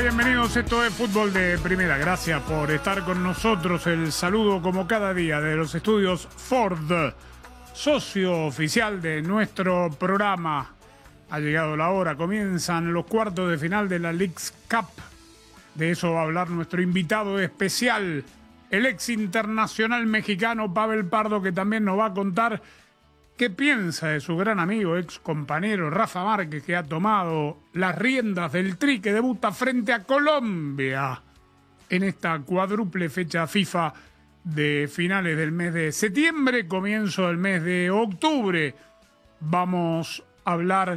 bienvenidos. Esto es Fútbol de Primera. Gracias por estar con nosotros. El saludo como cada día de los estudios Ford, socio oficial de nuestro programa. Ha llegado la hora, comienzan los cuartos de final de la Leagues Cup. De eso va a hablar nuestro invitado especial, el ex internacional mexicano Pavel Pardo, que también nos va a contar qué piensa de su gran amigo, ex compañero Rafa Márquez, que ha tomado las riendas del Tri, que debuta frente a Colombia en esta cuádruple fecha FIFA de finales del mes de septiembre, comienzo del mes de octubre. Vamos a hablar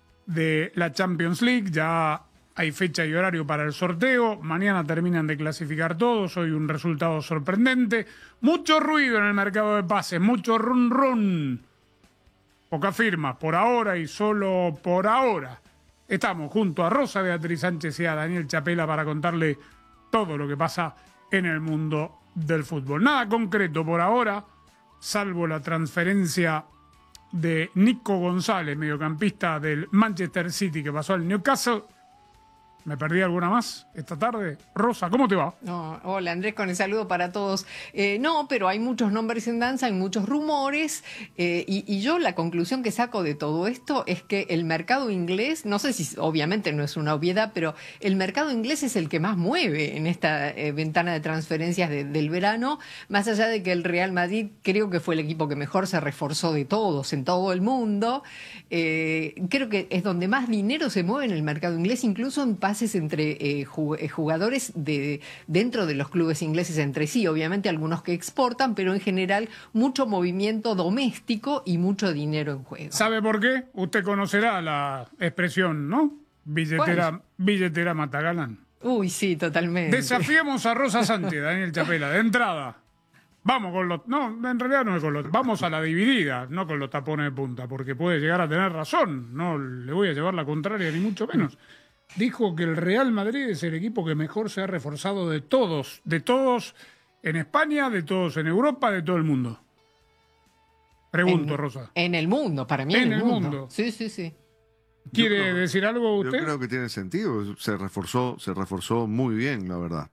de la Champions League, ya hay fecha y horario para el sorteo, mañana terminan de clasificar todos, hoy un resultado sorprendente, mucho ruido en el mercado de pases, mucho run run. Poca firma, por ahora y solo por ahora. Estamos junto a Rosa Beatriz Sánchez y a Daniel Chapela para contarle todo lo que pasa en el mundo del fútbol. Nada concreto por ahora, salvo la transferencia de Nico González, mediocampista del Manchester City, que pasó al Newcastle. ¿Me perdí alguna más esta tarde? Rosa, ¿cómo te va? No, hola Andrés, con el saludo para todos. No, pero hay muchos nombres en danza, hay muchos rumores, y yo la conclusión que saco de todo esto es que el mercado inglés, no sé si obviamente no es una obviedad, pero el mercado inglés es el que más mueve en esta ventana de transferencias del verano, más allá de que el Real Madrid creo que fue el equipo que mejor se reforzó de todos en todo el mundo. Creo que es donde más dinero se mueve en el mercado inglés, incluso en pases entre jugadores dentro de los clubes ingleses entre sí, obviamente algunos que exportan, pero en general mucho movimiento doméstico y mucho dinero en juego. ¿Sabe por qué? Usted conocerá la expresión, ¿no? Billetera mata galán. Uy, sí, totalmente. Desafiemos a Rosa Sánchez, Daniel Chapela, de entrada. Vamos con los... No, en realidad no es con los... Vamos a la dividida, no con los tapones de punta, porque puede llegar a tener razón. No le voy a llevar la contraria, ni mucho menos. Dijo que el Real Madrid es el equipo que mejor se ha reforzado de todos en España, de todos en Europa, de todo el mundo. Pregunto, Rosa. En el mundo, para mí en el mundo. Sí. ¿Quiere decir algo usted? Yo creo que tiene sentido. Se reforzó muy bien, la verdad.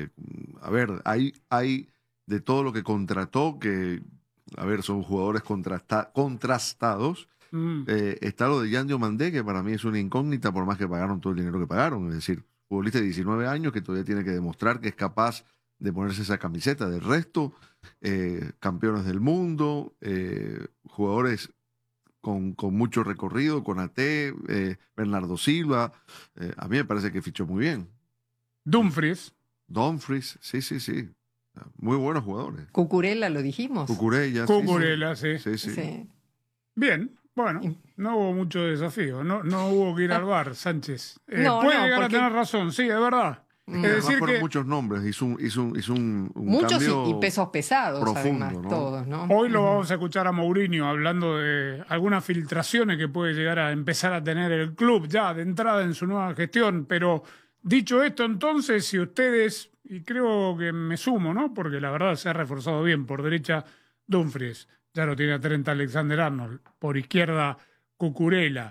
A ver, hay de todo lo que contrató, que, a ver, son jugadores contrastados. Está lo de Yan Diomandé, que para mí es una incógnita, por más que pagaron todo el dinero que pagaron. Es decir, futbolista de 19 años que todavía tiene que demostrar que es capaz de ponerse esa camiseta. Del resto, campeones del mundo, jugadores con mucho recorrido, con AT, Bernardo Silva. A mí me parece que fichó muy bien. Dumfries, sí. Muy buenos jugadores. Cucurella, lo dijimos. Cucurella, sí. Sí. Bien. Bueno, no hubo mucho desafío, no hubo que ir al VAR, Sánchez. Puede llegar a tener razón, sí, es verdad. Es decir fueron que muchos nombres, hizo un muchos cambio y pesos pesados, profundo, además, ¿no? todos, ¿no? Hoy lo vamos a escuchar a Mourinho hablando de algunas filtraciones que puede llegar a empezar a tener el club ya de entrada en su nueva gestión. Pero dicho esto, entonces, si ustedes, y creo que me sumo, ¿no? Porque la verdad se ha reforzado bien por derecha Dumfries. Ya lo tiene a Trent Alexander-Arnold, por izquierda Cucurella,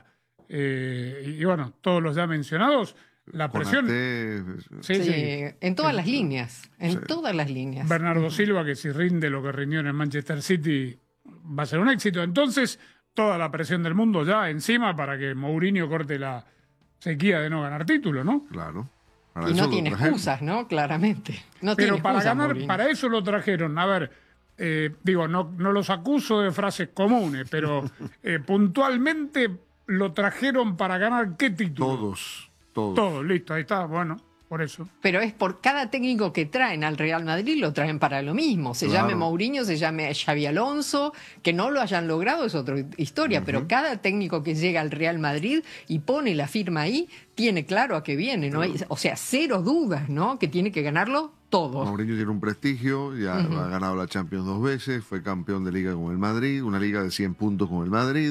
y bueno, todos los ya mencionados, la presión... Sí, en todas las líneas, todas las líneas. Bernardo Silva, que si rinde lo que rindió en el Manchester City, va a ser un éxito. Entonces, toda la presión del mundo ya encima para que Mourinho corte la sequía de no ganar título, ¿no? Claro. Y no tiene excusas, ¿no? Claramente. Pero para ganar, Mourinho. Para eso lo trajeron. A ver... no los acuso de frases comunes, pero puntualmente lo trajeron para ganar ¿qué título? Todos, listo, ahí está, bueno, por eso. Pero es por cada técnico que traen al Real Madrid, lo traen para lo mismo. Se llame Mourinho, se llame Xabi Alonso, que no lo hayan logrado es otra historia, pero cada técnico que llega al Real Madrid y pone la firma ahí, tiene claro a qué viene, ¿no? O sea, cero dudas, ¿no? Que tiene que ganarlo todo. Mourinho tiene un prestigio, ya ha ganado la Champions 2 veces, fue campeón de liga con el Madrid, una liga de 100 puntos con el Madrid.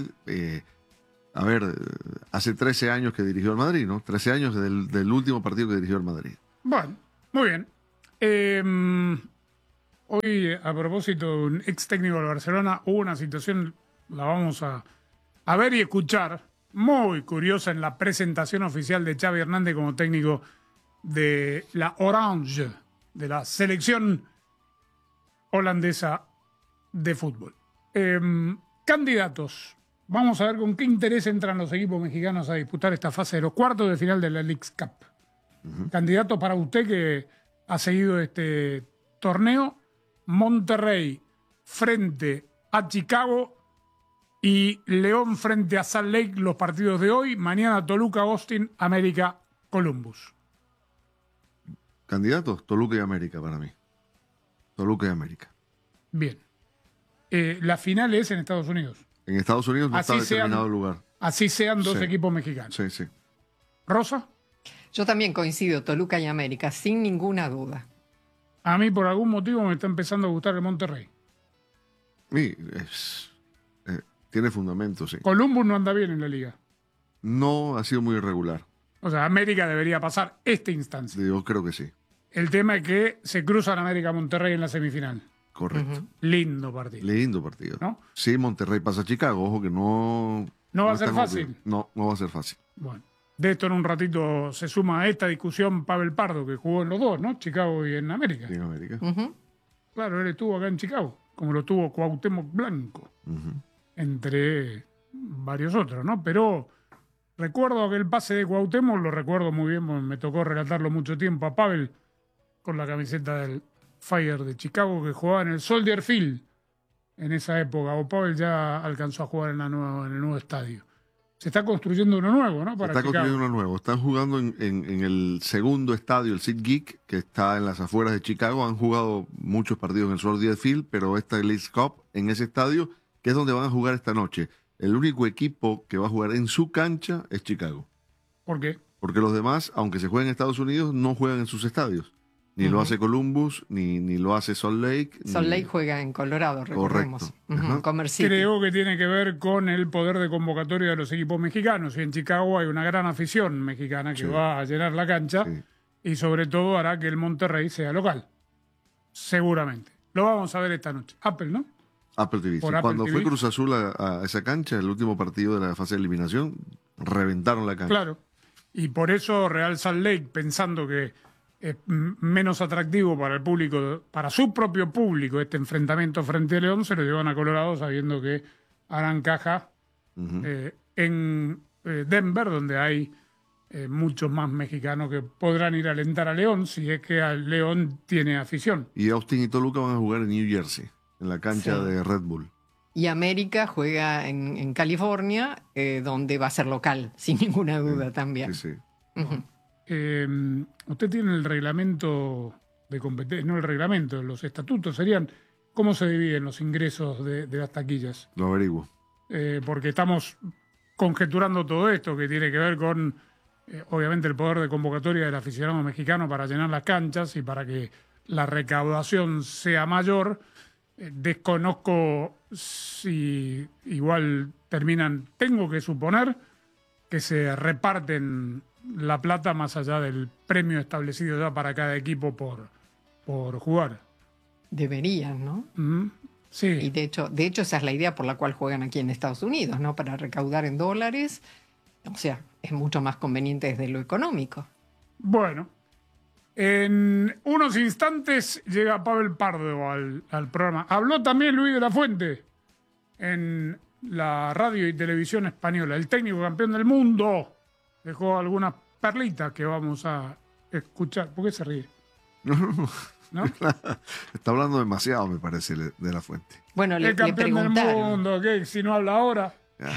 A ver, hace 13 años que dirigió al Madrid, ¿no? 13 años del último partido que dirigió al Madrid. Bueno, muy bien. Hoy, a propósito de un ex técnico del Barcelona, hubo una situación, la vamos a ver y escuchar, muy curiosa en la presentación oficial de Xavi Hernández como técnico de la Orange, de la selección holandesa de fútbol. Candidatos. Vamos a ver con qué interés entran los equipos mexicanos a disputar esta fase de los cuartos de final de la Leagues Cup. Candidato para usted que ha seguido este torneo: Monterrey frente a Chicago y León frente a Salt Lake, los partidos de hoy. Mañana Toluca, Austin, América, Columbus. Candidatos, Toluca y América para mí. Toluca y América. Bien. La final es en Estados Unidos. En Estados Unidos no está determinado el lugar. Así sean dos equipos mexicanos. Sí, sí. ¿Rosa? Yo también coincido, Toluca y América, sin ninguna duda. A mí por algún motivo me está empezando a gustar el Monterrey. Tiene fundamento, sí. Columbus no anda bien en la liga. No, ha sido muy irregular. O sea, América debería pasar esta instancia. Yo creo que sí. El tema es que se cruzan América-Monterrey en la semifinal. Correcto. Lindo partido. Lindo partido. ¿No? Sí, Monterrey pasa a Chicago. Ojo que no... No va a ser fácil. No va a ser fácil. Bueno, de esto en un ratito se suma a esta discusión Pavel Pardo, que jugó en los dos, ¿no? Chicago y en América. Sí, en América. Claro, él estuvo acá en Chicago, como lo tuvo Cuauhtémoc Blanco, entre varios otros, ¿no? Pero recuerdo que el pase de Cuauhtémoc, lo recuerdo muy bien, me tocó relatarlo mucho tiempo a Pavel, con la camiseta del Fire de Chicago, que jugaba en el Soldier Field en esa época. O Pavel ya alcanzó a jugar en el nuevo estadio. Se está construyendo uno nuevo, ¿no? Para está Chicago. construyendo uno nuevo. Están jugando en el segundo estadio, el SeatGeek, que está en las afueras de Chicago. Han jugado muchos partidos en el Soldier Field, pero esta Leagues Cup en ese estadio, que es donde van a jugar esta noche. El único equipo que va a jugar en su cancha es Chicago. ¿Por qué? Porque los demás, aunque se jueguen en Estados Unidos, no juegan en sus estadios. Ni lo hace Columbus, ni lo hace Salt Lake. Salt Lake juega en Colorado, recordemos. Correcto. Creo que tiene que ver con el poder de convocatoria de los equipos mexicanos. Y en Chicago hay una gran afición mexicana que va a llenar la cancha y sobre todo hará que el Monterrey sea local. Seguramente. Lo vamos a ver esta noche. Apple, ¿no? Apple TV. Cuando fue Cruz Azul a esa cancha, el último partido de la fase de eliminación, reventaron la cancha. Claro. Y por eso Real Salt Lake, pensando que es menos atractivo para el público, para su propio público, este enfrentamiento frente a León, se lo llevan a Colorado sabiendo que harán caja en Denver, donde hay muchos más mexicanos que podrán ir a alentar a León si es que al León tiene afición. Y Austin y Toluca van a jugar en New Jersey, en la cancha de Red Bull. Y América juega en California, donde va a ser local, sin ninguna duda también. Sí, sí. Usted tiene el reglamento de competencia, no el reglamento, los estatutos serían, ¿cómo se dividen los ingresos de las taquillas? Lo averiguo. Porque estamos conjeturando todo esto que tiene que ver con, obviamente, el poder de convocatoria del aficionado mexicano para llenar las canchas y para que la recaudación sea mayor. Desconozco si igual terminan, tengo que suponer que se reparten la plata más allá del premio establecido ya para cada equipo por jugar. Deberían, ¿no? Sí. Y de hecho esa es la idea por la cual juegan aquí en Estados Unidos, ¿no? Para recaudar en dólares. O sea, es mucho más conveniente desde lo económico. Bueno, en unos instantes llega Pavel Pardo al programa. Habló también Luis de la Fuente en la radio y televisión española, el técnico campeón del mundo. Dejó algunas perlitas que vamos a escuchar. ¿Por qué se ríe? ¿No? Está hablando demasiado, me parece, de la Fuente. Bueno, le campeón del mundo, ¿qué? Si no habla ahora,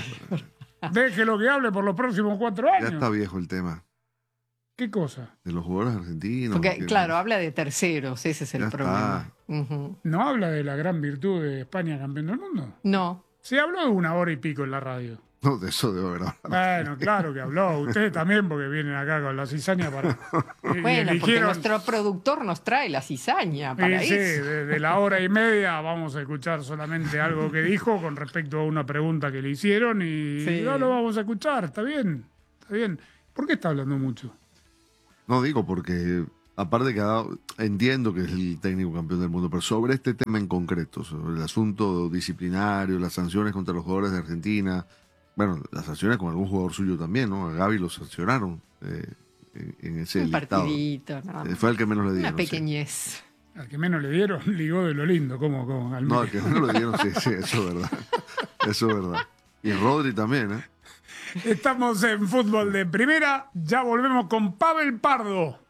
déjelo que hable por los próximos 4 años. Ya está viejo el tema. ¿Qué cosa? De los jugadores argentinos. Porque, claro, habla de terceros, ese es el problema. ¿No habla de la gran virtud de España campeón del mundo? No. Se habló de 1 hora y pico en la radio. No, de eso debo haber hablado. Bueno, claro que habló. Ustedes también, porque vienen acá con la cizaña para... Bueno, porque nuestro productor nos trae la cizaña para eso. Sí, de la hora y media vamos a escuchar solamente algo que dijo con respecto a una pregunta que le hicieron y no lo vamos a escuchar. Está bien, está bien. ¿Por qué está hablando mucho? No, digo porque, aparte que entiendo que es el técnico campeón del mundo, pero sobre este tema en concreto, sobre el asunto disciplinario, las sanciones contra los jugadores de Argentina... Bueno, las sanciones con algún jugador suyo también, ¿no? A Gavi lo sancionaron en ese Un listado. partidito, nada más. Fue el que menos le dieron. Una pequeñez. Al que menos le dieron, ligó de lo lindo, como al No, al que menos le dieron, sí, eso es verdad. Eso es verdad. Y Rodri también, ¿eh? Estamos en Fútbol de Primera, ya volvemos con Pavel Pardo.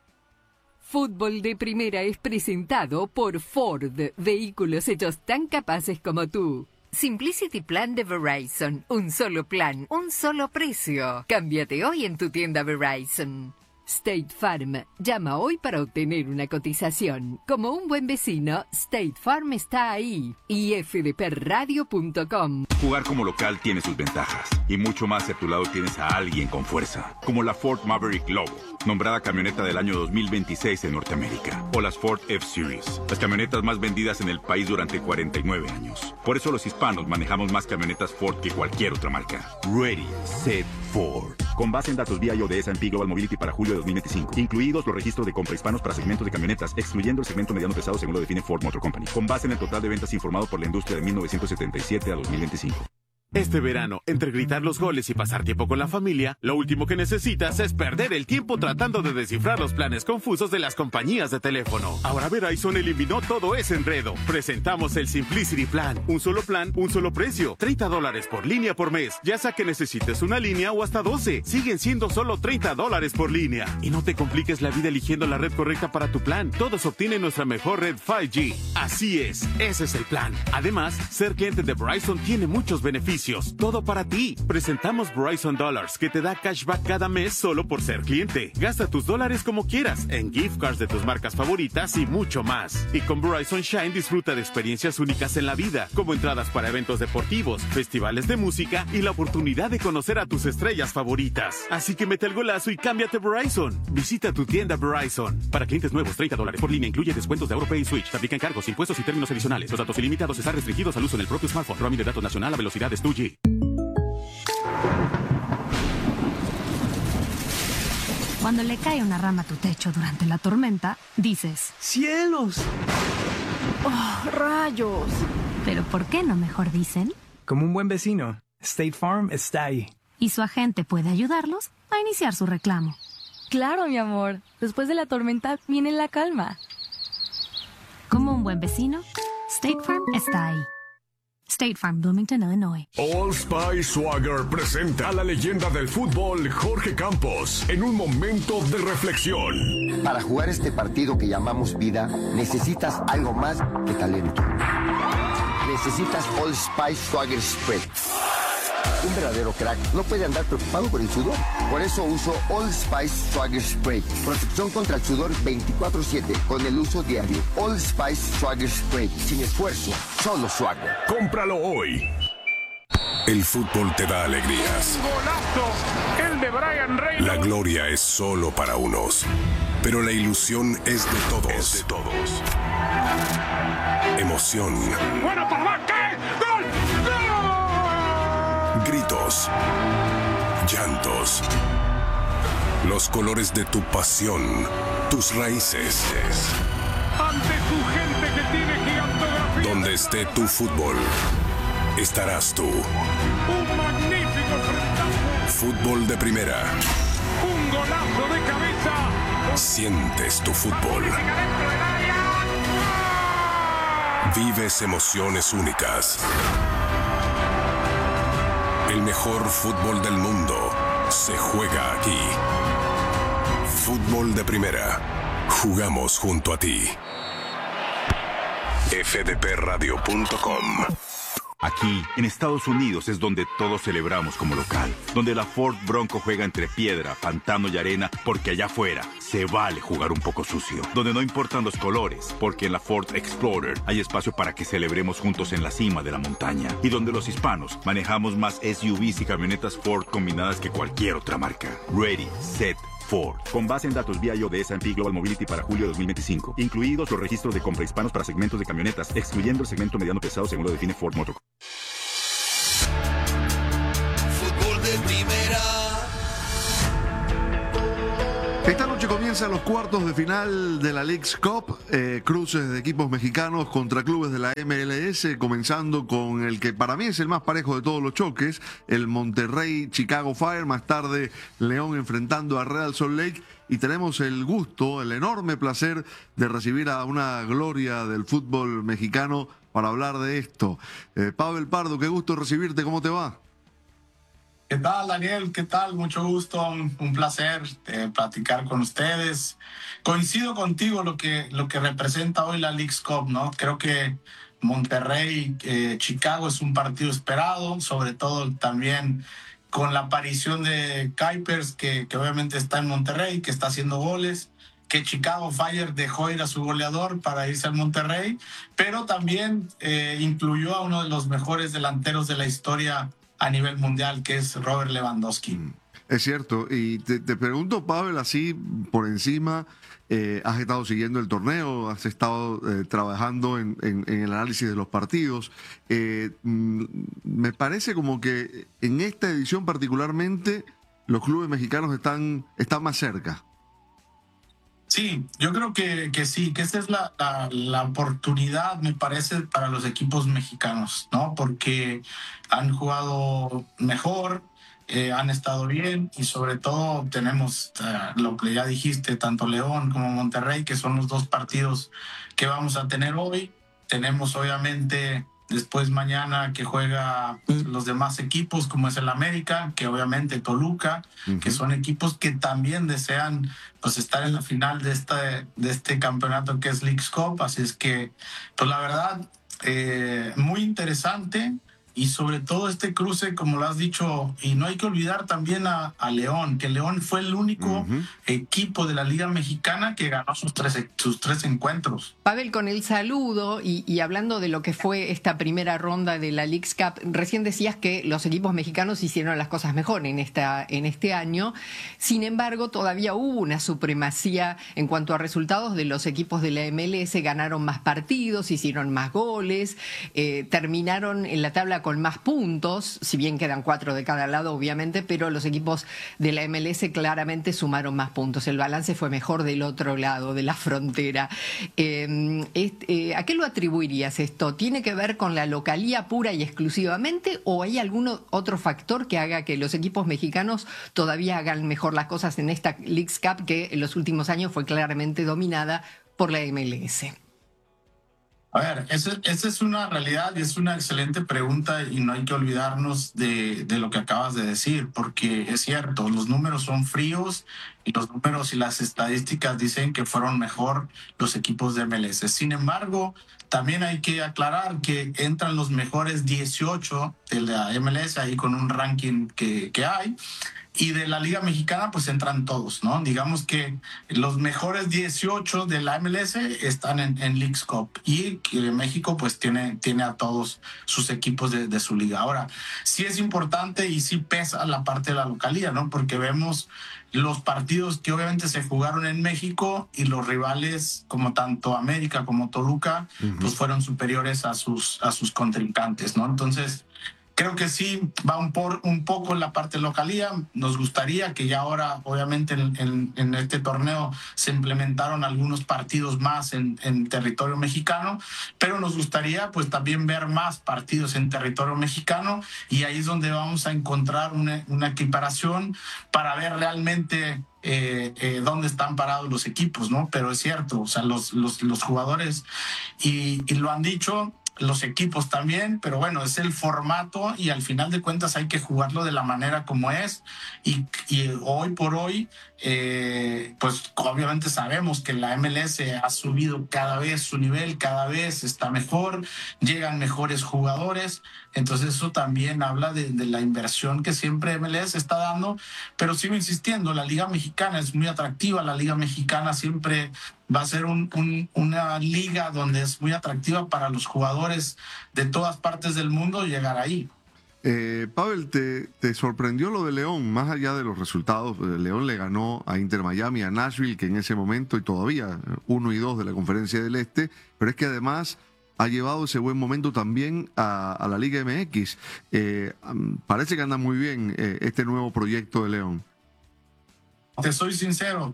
Fútbol de Primera es presentado por Ford, vehículos hechos tan capaces como tú. Simplicity Plan de Verizon, un solo plan, un solo precio. Cámbiate hoy en tu tienda Verizon. State Farm, llama hoy para obtener una cotización. Como un buen vecino, State Farm está ahí. Y fdpradio.com. Jugar como local tiene sus ventajas. Y mucho más si a tu lado tienes a alguien con fuerza. Como la Ford Maverick Lobo, nombrada camioneta del año 2026 en Norteamérica. O las Ford F-Series, las camionetas más vendidas en el país durante 49 años. Por eso los hispanos manejamos más camionetas Ford que cualquier otra marca. Ready, Set, Ford. Con base en datos VIO de S&P Global Mobility para julio de 2025. Incluidos los registros de compra hispanos para segmentos de camionetas, excluyendo el segmento mediano pesado según lo define Ford Motor Company. Con base en el total de ventas informado por la industria de 1977 a 2025. Este verano, entre gritar los goles y pasar tiempo con la familia, lo último que necesitas es perder el tiempo tratando de descifrar los planes confusos de las compañías de teléfono. Ahora Verizon eliminó todo ese enredo. Presentamos el Simplicity Plan. Un solo plan, un solo precio. $30 por línea por mes. Ya sea que necesites una línea o hasta 12. Siguen siendo solo $30 por línea. Y no te compliques la vida eligiendo la red correcta para tu plan. Todos obtienen nuestra mejor red 5G. Así es, ese es el plan. Además, ser cliente de Verizon tiene muchos beneficios. Todo para ti. Presentamos Verizon Dollars, que te da cashback cada mes solo por ser cliente. Gasta tus dólares como quieras, en gift cards de tus marcas favoritas y mucho más. Y con Verizon Shine disfruta de experiencias únicas en la vida, como entradas para eventos deportivos, festivales de música y la oportunidad de conocer a tus estrellas favoritas. Así que mete el golazo y cámbiate a Verizon. Visita tu tienda Verizon. Para clientes nuevos, $30 por línea incluye descuentos de AuroPay y Switch. Se aplican cargos, impuestos y términos adicionales. Los datos ilimitados están restringidos al uso en el propio smartphone. Roaming de datos nacional a velocidades 2G. Cuando le cae una rama a tu techo durante la tormenta, dices: ¡Cielos! ¡Oh, rayos! Pero ¿por qué no mejor dicen? Como un buen vecino, State Farm está ahí. Y su agente puede ayudarlos a iniciar su reclamo. Claro, mi amor. Después de la tormenta viene la calma. Como un buen vecino, State Farm está ahí. State Farm, Bloomington, Illinois. Old Spice Swagger presenta a la leyenda del fútbol Jorge Campos en un momento de reflexión. Para jugar este partido que llamamos vida, necesitas algo más que talento. Necesitas Old Spice Swagger Spread. Un verdadero crack no puede andar preocupado por el sudor. Por eso uso Old Spice Swagger Spray. Protección contra el sudor 24/7 con el uso diario. Old Spice Swagger Spray. Sin esfuerzo, solo swagger. Cómpralo hoy. El fútbol te da alegrías. Golazo, el de Brian Reynolds. La gloria es solo para unos, pero la ilusión es de todos. Emoción. Bueno, papá, ¿qué? ¡Gol! Gritos, llantos, los colores de tu pasión, tus raíces. Ante tu gente que tiene gigantografía. Donde esté tu fútbol, estarás tú. Un magnífico enfrentamiento. Fútbol de Primera. Un golazo de cabeza. Sientes tu fútbol. Vives emociones únicas. El mejor fútbol del mundo se juega aquí. Fútbol de Primera. Jugamos junto a ti. fdpradio.com. Aquí, en Estados Unidos, es donde todos celebramos como local. Donde la Ford Bronco juega entre piedra, pantano y arena, porque allá afuera se vale jugar un poco sucio. Donde no importan los colores, porque en la Ford Explorer hay espacio para que celebremos juntos en la cima de la montaña. Y donde los hispanos manejamos más SUVs y camionetas Ford combinadas que cualquier otra marca. Ready, Set, Ford. Con base en datos VIO de S&P Global Mobility para julio de 2025. Incluidos los registros de compra hispanos para segmentos de camionetas, excluyendo el segmento mediano pesado según lo define Ford Motor. Esta noche comienza Comienzan los cuartos de final de la Leagues Cup, cruces de equipos mexicanos contra clubes de la MLS, comenzando con el que para mí es el más parejo de todos los choques, el Monterrey Chicago Fire, más tarde León enfrentando a Real Salt Lake, y tenemos el gusto, el enorme placer de recibir a una gloria del fútbol mexicano para hablar de esto. Pavel Pardo, qué gusto recibirte, ¿cómo te va? ¿Qué tal, Daniel? ¿Qué tal? Mucho gusto, un placer platicar con ustedes. Coincido contigo lo que representa hoy la Leagues Cup, ¿no? Creo que Monterrey, Chicago es un partido esperado, sobre todo también con la aparición de Kuipers, que obviamente está en Monterrey, que está haciendo goles, que Chicago Fire dejó ir a su goleador para irse al Monterrey, pero también incluyó a uno de los mejores delanteros de la historia a nivel mundial, que es Robert Lewandowski. Es cierto, y te pregunto, Pavel, así por encima, has estado siguiendo el torneo, has estado trabajando en el análisis de los partidos. Me parece como que en esta edición particularmente los clubes mexicanos están más cerca. Sí, yo creo que sí, que esta es la oportunidad, me parece, para los equipos mexicanos, ¿no? Porque han jugado mejor, han estado bien y sobre todo tenemos lo que ya dijiste, tanto León como Monterrey, que son los dos partidos que vamos a tener hoy. Tenemos obviamente después mañana que juega los demás equipos, como es el América, que obviamente Toluca, que son equipos que también desean pues estar en la final de este campeonato que es Leagues Cup. Así es que, pues la verdad, muy interesante. Y sobre todo este cruce, como lo has dicho, y no hay que olvidar también a León, que León fue el único equipo de la Liga Mexicana que ganó sus tres encuentros. Pavel, con el saludo y hablando de lo que fue esta primera ronda de la Leagues Cup, recién decías que los equipos mexicanos hicieron las cosas mejor en este año. Sin embargo, todavía hubo una supremacía en cuanto a resultados de los equipos de la MLS. Ganaron más partidos, hicieron más goles, terminaron en la tabla con más puntos, si bien quedan 4 de cada lado, obviamente, pero los equipos de la MLS claramente sumaron más puntos. El balance fue mejor del otro lado de la frontera. ¿A qué lo atribuirías esto? ¿Tiene que ver con la localía pura y exclusivamente o hay algún otro factor que haga que los equipos mexicanos todavía hagan mejor las cosas en esta Leagues Cup que en los últimos años fue claramente dominada por la MLS? A ver, esa es una realidad y es una excelente pregunta y no hay que olvidarnos de lo que acabas de decir, porque es cierto, los números son fríos y los números y las estadísticas dicen que fueron mejor los equipos de MLS. Sin embargo, también hay que aclarar que entran los mejores 18 de la MLS ahí con un ranking que hay. Y de la Liga Mexicana, pues entran todos, ¿no? Digamos que los mejores 18 de la MLS están en Leagues Cup y que México, pues, tiene a todos sus equipos de su liga. Ahora, sí es importante y sí pesa la parte de la localía, ¿no? Porque vemos los partidos que obviamente se jugaron en México y los rivales, como tanto América como Toluca, pues fueron superiores a sus contrincantes, ¿no? Entonces, creo que sí va un poco en la parte localía. Nos gustaría que ya ahora, obviamente, en este torneo se implementaron algunos partidos más en territorio mexicano, pero nos gustaría pues también ver más partidos en territorio mexicano y ahí es donde vamos a encontrar una equiparación para ver realmente dónde están parados los equipos, ¿no? Pero es cierto, o sea, los jugadores y lo han dicho, los equipos también, pero bueno, es el formato y al final de cuentas hay que jugarlo de la manera como es y hoy por hoy pues obviamente sabemos que la MLS ha subido cada vez su nivel, cada vez está mejor, llegan mejores jugadores, entonces eso también habla de la inversión que siempre MLS está dando, pero sigo insistiendo, la Liga Mexicana es muy atractiva, la Liga Mexicana siempre va a ser una liga donde es muy atractiva para los jugadores de todas partes del mundo llegar ahí. Pavel, ¿te sorprendió lo de León? Más allá de los resultados, León le ganó a Inter Miami, a Nashville, que en ese momento y todavía 1 y 2 de la Conferencia del Este, pero es que además ha llevado ese buen momento también a la Liga MX. Parece que anda muy bien este nuevo proyecto de León. Te soy sincero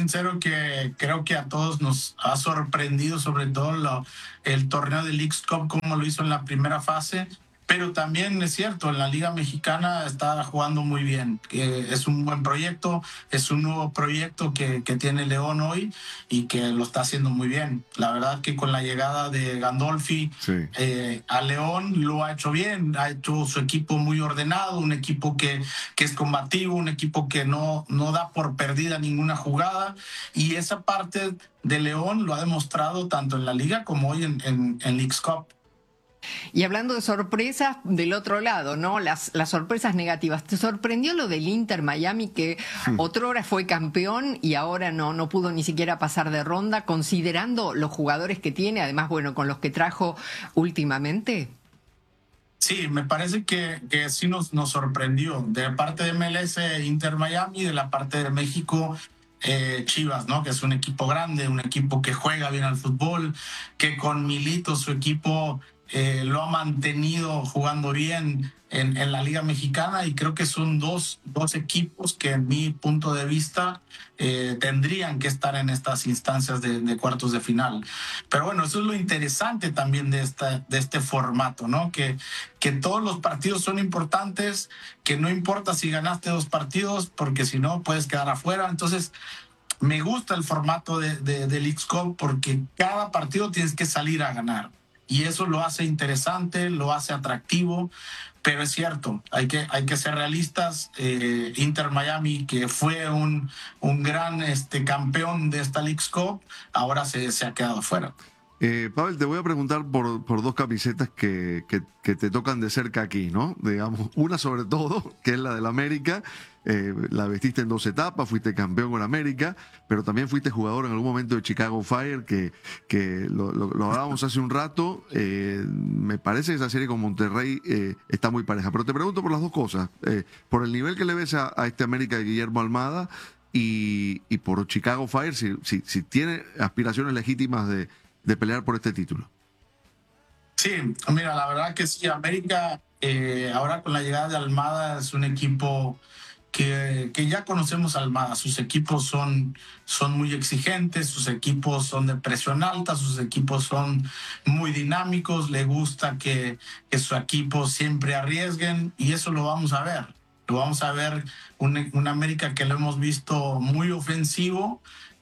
que creo que a todos nos ha sorprendido sobre todo el torneo de Leagues Cup, como lo hizo en la primera fase. Pero también es cierto, en la Liga Mexicana está jugando muy bien. Es un buen proyecto, es un nuevo proyecto que tiene León hoy y que lo está haciendo muy bien. La verdad que con la llegada de Gandolfi a León lo ha hecho bien, ha hecho su equipo muy ordenado, un equipo que es combativo, un equipo que no da por perdida ninguna jugada, y esa parte de León lo ha demostrado tanto en la Liga como hoy en Leagues Cup. Y hablando de sorpresas, del otro lado, ¿no? Las sorpresas negativas. ¿Te sorprendió lo del Inter Miami, que otrora fue campeón y ahora no pudo ni siquiera pasar de ronda, considerando los jugadores que tiene, además, bueno, con los que trajo últimamente? Sí, me parece que sí nos sorprendió. De parte de MLS, Inter Miami, de la parte de México, Chivas, ¿no? Que es un equipo grande, un equipo que juega bien al fútbol, que con Milito su equipo lo ha mantenido jugando bien en la Liga Mexicana, y creo que son dos equipos que en mi punto de vista tendrían que estar en estas instancias de cuartos de final. Pero bueno, eso es lo interesante también de este formato, ¿no? Que todos los partidos son importantes, que no importa si ganaste 2 partidos, porque si no puedes quedar afuera. Entonces me gusta el formato de Leagues Cup, porque cada partido tienes que salir a ganar. Y eso lo hace interesante, lo hace atractivo, pero es cierto, hay que ser realistas. Inter Miami, que fue un gran campeón de esta Leagues Cup, ahora se ha quedado fuera. Pavel, te voy a preguntar por 2 camisetas que te tocan de cerca aquí, ¿no? Digamos, una sobre todo, que es la del América. La vestiste en 2 etapas, fuiste campeón con América, pero también fuiste jugador en algún momento de Chicago Fire, que lo hablábamos hace un rato. Me parece que esa serie con Monterrey está muy pareja. Pero te pregunto por las 2 cosas. Por el nivel que le ves a este América de Guillermo Almada, y por Chicago Fire, si tiene aspiraciones legítimas de pelear por este título. Sí, mira, la verdad que sí, América ahora con la llegada de Almada es un equipo que ya conocemos a Almada. Sus equipos son muy exigentes, sus equipos son de presión alta, sus equipos son muy dinámicos, le gusta que su equipo siempre arriesguen, y eso lo vamos a ver. Lo vamos a ver un América que lo hemos visto muy ofensivo,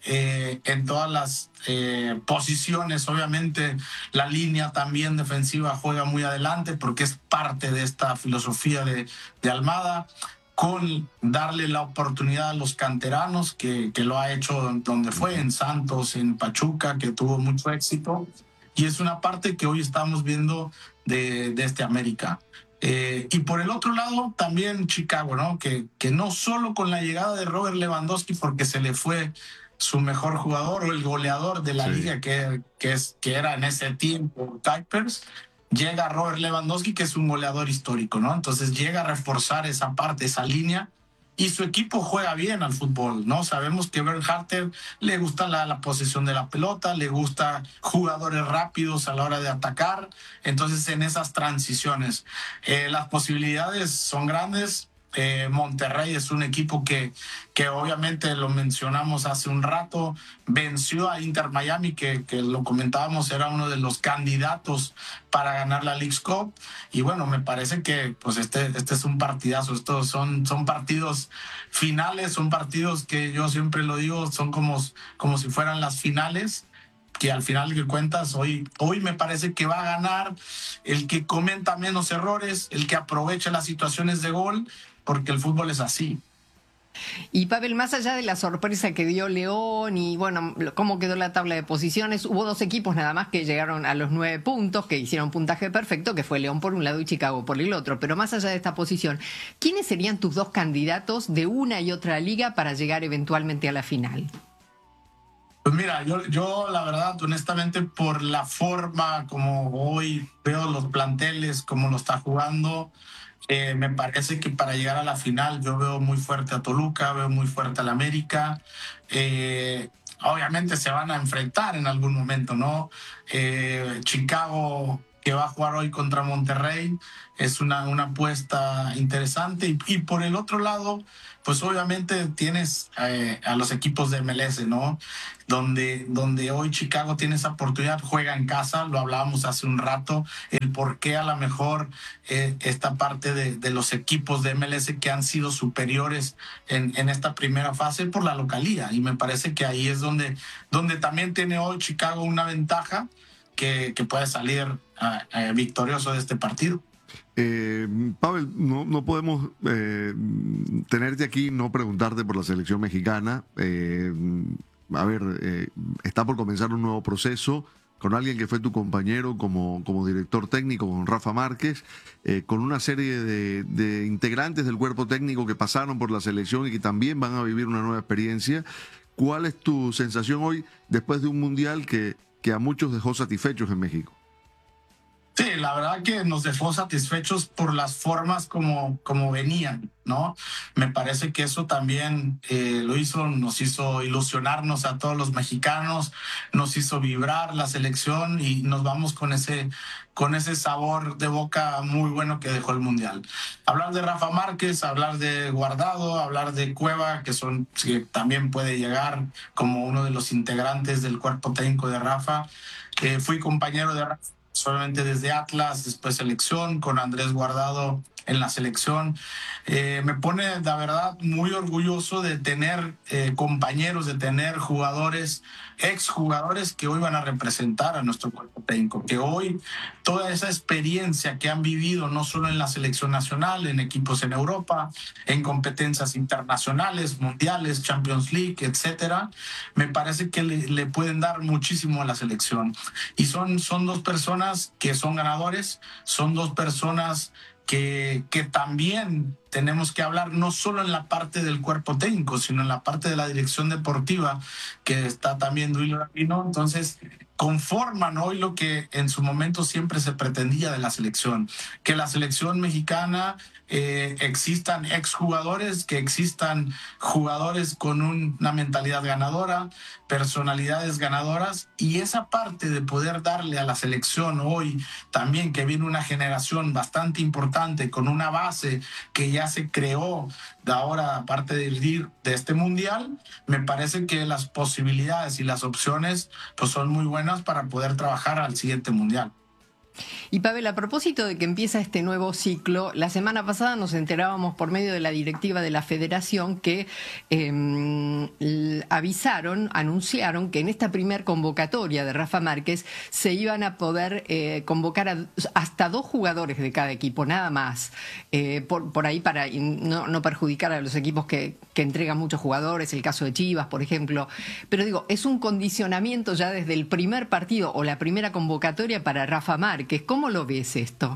en todas las posiciones. Obviamente la línea también defensiva juega muy adelante, porque es parte de esta filosofía de Almada, con darle la oportunidad a los canteranos, que lo ha hecho donde fue, en Santos, en Pachuca, que tuvo mucho éxito, y es una parte que hoy estamos viendo de este América. Y por el otro lado también Chicago, ¿no? Que no solo con la llegada de Robert Lewandowski, porque se le fue su mejor jugador o el goleador de la liga, que era en ese tiempo Kuipers, llega Robert Lewandowski, que es un goleador histórico, ¿no? Entonces llega a reforzar esa parte, esa línea, y su equipo juega bien al fútbol, ¿no? Sabemos que Bernhardt le gusta la posesión de la pelota, le gusta jugadores rápidos a la hora de atacar. Entonces en esas transiciones las posibilidades son grandes. Monterrey es un equipo que obviamente lo mencionamos hace un rato, venció a Inter Miami, que lo comentábamos, era uno de los candidatos para ganar la Leagues Cup. Y bueno, me parece que pues este es un partidazo. Estos son partidos finales, son partidos que yo siempre lo digo, son como si fueran las finales, que al final que cuentas, hoy me parece que va a ganar el que cometa menos errores, el que aproveche las situaciones de gol, porque el fútbol es así. Y Pavel, más allá de la sorpresa que dio León y bueno, cómo quedó la tabla de posiciones, hubo 2 equipos nada más que llegaron a los 9 puntos, que hicieron puntaje perfecto, que fue León por un lado y Chicago por el otro. Pero más allá de esta posición, ¿quiénes serían tus 2 candidatos de una y otra liga para llegar eventualmente a la final? Pues mira, yo la verdad, honestamente, por la forma como hoy veo los planteles, como lo está jugando, me parece que para llegar a la final yo veo muy fuerte a Toluca, veo muy fuerte al América. Obviamente se van a enfrentar en algún momento, ¿no? Chicago que va a jugar hoy contra Monterrey. Es una apuesta interesante. Y por el otro lado, pues obviamente tienes a los equipos de MLS, ¿no? Donde hoy Chicago tiene esa oportunidad, juega en casa, lo hablábamos hace un rato, el por qué a lo mejor esta parte de los equipos de MLS que han sido superiores en esta primera fase por la localía. Y me parece que ahí es donde también tiene hoy Chicago una ventaja que puede salir victorioso de este partido. Pavel, no podemos tenerte aquí, no preguntarte por la selección mexicana. Está por comenzar un nuevo proceso con alguien que fue tu compañero como director técnico, con Rafa Márquez, con una serie de integrantes del cuerpo técnico que pasaron por la selección y que también van a vivir una nueva experiencia. ¿Cuál es tu sensación hoy después de un mundial que a muchos dejó satisfechos en México? Sí, la verdad que nos dejó satisfechos por las formas como venían, ¿no? Me parece que eso también nos hizo ilusionarnos a todos los mexicanos, nos hizo vibrar la selección y nos vamos con ese sabor de boca muy bueno que dejó el Mundial. Hablar de Rafa Márquez, hablar de Guardado, hablar de Cueva, que también puede llegar como uno de los integrantes del cuerpo técnico de Rafa. Fui compañero de Rafa solamente desde Atlas, después selección, con Andrés Guardado en la selección. Me pone, la verdad, muy orgulloso de tener compañeros, de tener exjugadores que hoy van a representar a nuestro cuerpo técnico, que hoy toda esa experiencia que han vivido, no solo en la selección nacional, en equipos en Europa, en competencias internacionales, mundiales, Champions League, etcétera, me parece que le pueden dar muchísimo a la selección. Y son dos personas que son ganadores, son dos personas que también tenemos que hablar no solo en la parte del cuerpo técnico, sino en la parte de la dirección deportiva, que está también Duilio Davino. Entonces, conforman hoy lo que en su momento siempre se pretendía de la selección, que la selección mexicana existan exjugadores, que existan jugadores con una mentalidad ganadora, personalidades ganadoras, y esa parte de poder darle a la selección hoy también, que viene una generación bastante importante con una base que ya se creó de ahora, aparte de ir de este mundial, me parece que las posibilidades y las opciones pues son muy buenas para poder trabajar al siguiente mundial. Y Pavel, a propósito de que empieza este nuevo ciclo, la semana pasada nos enterábamos por medio de la directiva de la Federación que anunciaron que en esta primer convocatoria de Rafa Márquez se iban a poder convocar hasta 2 jugadores de cada equipo, nada más, por ahí para no perjudicar a los equipos que entregan muchos jugadores, el caso de Chivas, por ejemplo. Pero digo, es un condicionamiento ya desde el primer partido o la primera convocatoria para Rafa Márquez. ¿Cómo lo ves esto?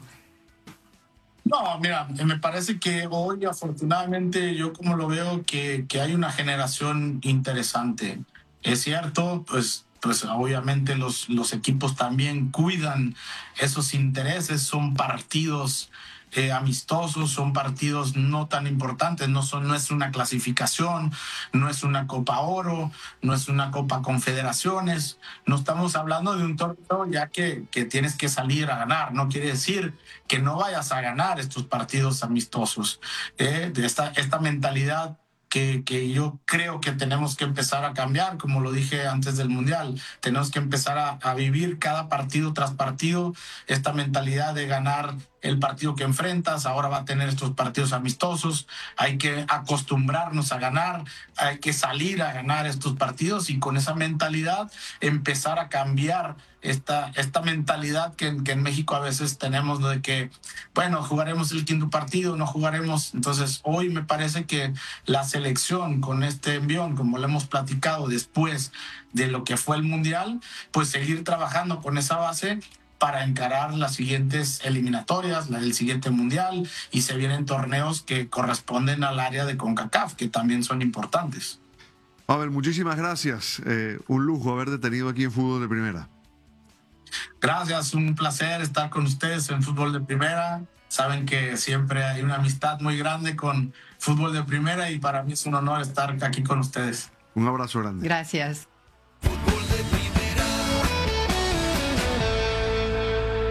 No, mira, me parece que hoy afortunadamente yo como lo veo que hay una generación interesante. Es cierto, pues obviamente los equipos también cuidan esos intereses, son partidos amistosos, son partidos no tan importantes, no es una clasificación, no es una Copa Oro, no es una Copa Confederaciones, no estamos hablando de un torneo ya que tienes que salir a ganar, no quiere decir que no vayas a ganar estos partidos amistosos. De esta mentalidad que yo creo que tenemos que empezar a cambiar, como lo dije antes del Mundial, tenemos que empezar a vivir cada partido tras partido, esta mentalidad de ganar el partido que enfrentas, ahora va a tener estos partidos amistosos, hay que acostumbrarnos a ganar, hay que salir a ganar estos partidos y con esa mentalidad empezar a cambiar esta mentalidad que en México a veces tenemos de que, bueno, jugaremos el quinto partido, no jugaremos. Entonces hoy me parece que la selección con este envión, como lo hemos platicado después de lo que fue el Mundial, pues seguir trabajando con esa base para encarar las siguientes eliminatorias, el siguiente Mundial, y se vienen torneos que corresponden al área de CONCACAF, que también son importantes. Pavel, muchísimas gracias. Un lujo haberte tenido aquí en Fútbol de Primera. Gracias, un placer estar con ustedes en Fútbol de Primera. Saben que siempre hay una amistad muy grande con Fútbol de Primera y para mí es un honor estar aquí con ustedes. Un abrazo grande. Gracias.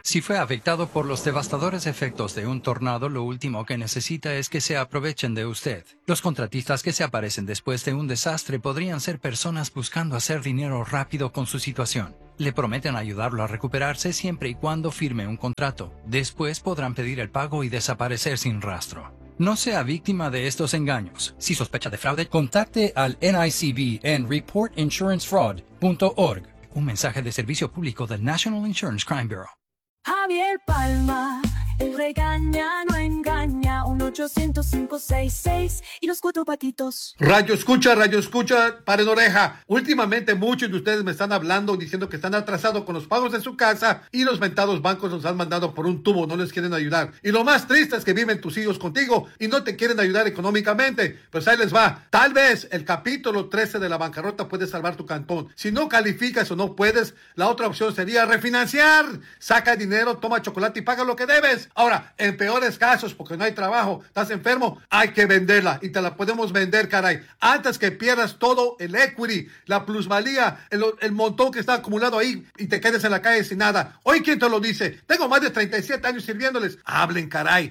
Si fue afectado por los devastadores efectos de un tornado, lo último que necesita es que se aprovechen de usted. Los contratistas que se aparecen después de un desastre podrían ser personas buscando hacer dinero rápido con su situación. Le prometen ayudarlo a recuperarse siempre y cuando firme un contrato. Después podrán pedir el pago y desaparecer sin rastro. No sea víctima de estos engaños. Si sospecha de fraude, contacte al NICB en reportinsurancefraud.org. Un mensaje de servicio público del National Insurance Crime Bureau. Javier Palma, el regaña, no engaña, 1-800-566 y los 4 patitos. Radio escucha, paren oreja. Últimamente muchos de ustedes me están hablando diciendo que están atrasados con los pagos de su casa y los mentados bancos los han mandado por un tubo, no les quieren ayudar. Y lo más triste es que viven tus hijos contigo y no te quieren ayudar económicamente. Pues ahí les va. Tal vez el capítulo 13 de la bancarrota puede salvar tu cantón. Si no calificas o no puedes, la otra opción sería refinanciar. Saca dinero, toma chocolate y paga lo que debes. Ahora, en peores casos, porque no hay trabajo, estás enfermo, hay que venderla y te la podemos vender, caray. Antes que pierdas todo el equity, la plusvalía, el montón que está acumulado ahí y te quedes en la calle sin nada. Hoy, ¿quién te lo dice? Tengo más de 37 años sirviéndoles. Hablen, caray.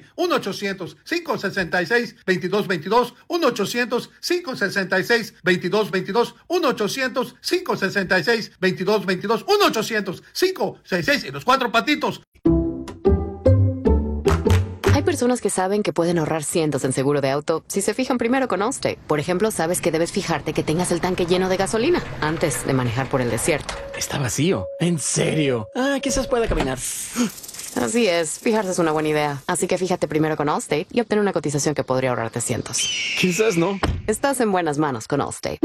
1-800-566-2222. 1-800-566-2222. 1-800-566-2222. 1-800-566 y los 4 patitos. Hay personas que saben que pueden ahorrar cientos en seguro de auto si se fijan primero con Allstate. Por ejemplo, sabes que debes fijarte que tengas el tanque lleno de gasolina antes de manejar por el desierto. Está vacío. ¿En serio? Quizás pueda caminar. Así es, fijarse es una buena idea. Así que fíjate primero con Allstate y obtén una cotización que podría ahorrarte cientos. Quizás no. Estás en buenas manos con Allstate.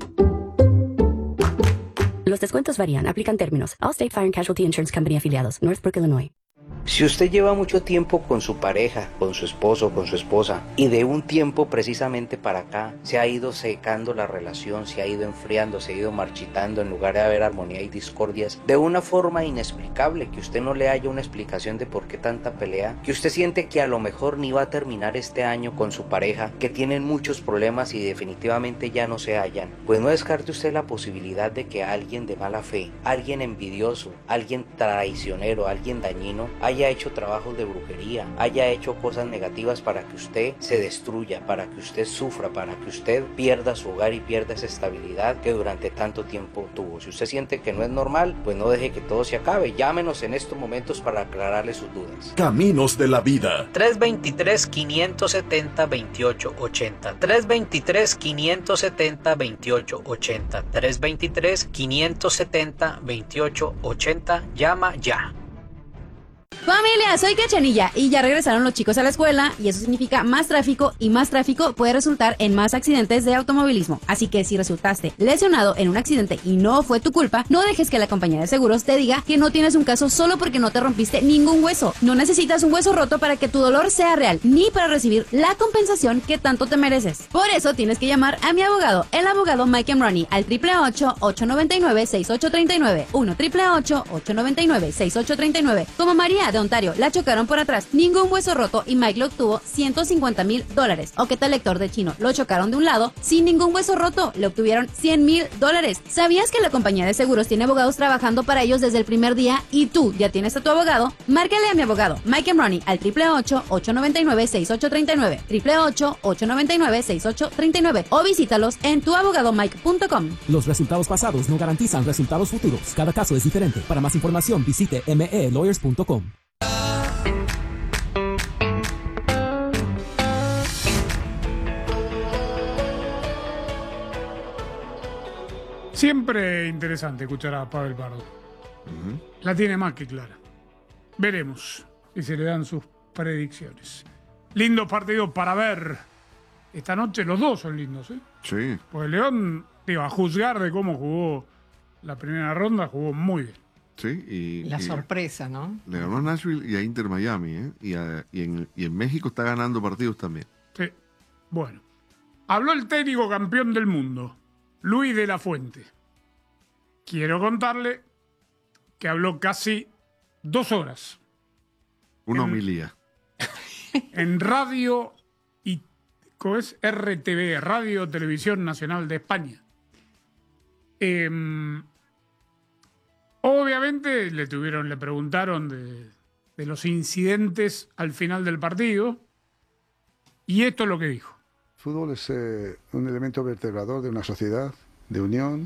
Los descuentos varían. Aplican términos. Allstate Fire and Casualty Insurance Company afiliados. Northbrook, Illinois. Si usted lleva mucho tiempo con su pareja, con su esposo, con su esposa, y de un tiempo precisamente para acá se ha ido secando la relación, se ha ido enfriando, se ha ido marchitando, en lugar de haber armonía y discordias, de una forma inexplicable, que usted no le haya una explicación de por qué tanta pelea, que usted siente que a lo mejor ni va a terminar este año con su pareja, que tienen muchos problemas y definitivamente ya no se hallan, pues no descarte usted la posibilidad de que alguien de mala fe, alguien envidioso, alguien traicionero, alguien dañino, haya hecho trabajos de brujería, haya hecho cosas negativas para que usted se destruya, para que usted sufra, para que usted pierda su hogar y pierda esa estabilidad que durante tanto tiempo tuvo. Si usted siente que no es normal, pues no deje que todo se acabe. Llámenos en estos momentos para aclararle sus dudas. Caminos de la vida. 323-570-2880. 323-570-2880. 323-570-2880. Llama ya. Familia, soy Cachanilla y ya regresaron los chicos a la escuela y eso significa más tráfico y más tráfico puede resultar en más accidentes de automovilismo. Así que si resultaste lesionado en un accidente y no fue tu culpa, no dejes que la compañía de seguros te diga que no tienes un caso solo porque no te rompiste ningún hueso. No necesitas un hueso roto para que tu dolor sea real ni para recibir la compensación que tanto te mereces. Por eso tienes que llamar a mi abogado, el abogado Mike Emroni, al 888-899-6839, 1-888-899-6839. Como María de Ontario, la chocaron por atrás, ningún hueso roto y Mike le obtuvo $150,000. O qué tal Héctor de Chino, lo chocaron de un lado sin ningún hueso roto, le obtuvieron $100,000. ¿Sabías que la compañía de seguros tiene abogados trabajando para ellos desde el primer día y tú ya tienes a tu abogado? Márcale a mi abogado Mike Emroni al 888-899-6839, 888-899-6839 o visítalos en tuabogadomike.com. Los resultados pasados no garantizan resultados futuros. Cada caso es diferente. Para más información visite melawyers.com. Siempre interesante escuchar a Pavel Pardo. La tiene más que clara. Veremos si se le dan sus predicciones. Lindo partido para ver esta noche. Los dos son lindos, ¿eh? Sí. Pues León, a juzgar de cómo jugó la primera ronda, jugó muy bien. Sí, la sorpresa, ¿no? Le ganó a Nashville y a Inter Miami, ¿eh? Y en México está ganando partidos también. Sí. Bueno. Habló el técnico campeón del mundo, Luis de la Fuente. Quiero contarle que habló casi 2 horas. Una homilía. En radio y ¿cómo es? RTV, Radio Televisión Nacional de España. Obviamente le preguntaron de los incidentes al final del partido. Y esto es lo que dijo. El fútbol es un elemento vertebrador de una sociedad, de unión,